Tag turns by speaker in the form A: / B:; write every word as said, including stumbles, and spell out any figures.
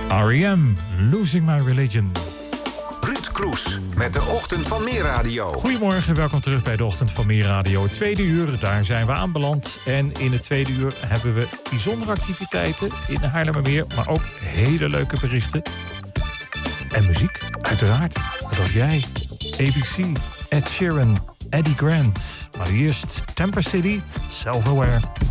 A: R E M, Losing My Religion.
B: Ruud Kroes met de Ochtend van Meer Radio.
A: Goedemorgen, welkom terug bij de Ochtend van Meer Radio. Het tweede uur, daar zijn we aanbeland. En in het tweede uur hebben we bijzondere activiteiten in Haarlemmermeer, maar ook hele leuke berichten. En muziek, uiteraard. Wat dacht jij? A B C, Ed Sheeran, Eddie Grant. Maar eerst Temper City, Self-Aware.